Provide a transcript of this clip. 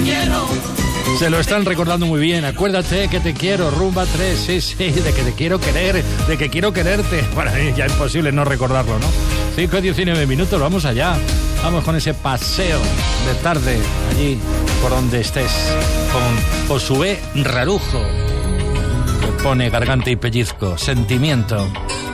Se lo están recordando muy bien. Acuérdate que te quiero, Rumba 3, sí, de que te quiero querer, de que quiero quererte. Para mí ya es imposible no recordarlo, ¿no? 5:19 minutos, vamos allá. Vamos con ese paseo de tarde allí por donde estés con Josué Rarujo, que pone Garganta y Pellizco, Sentimiento.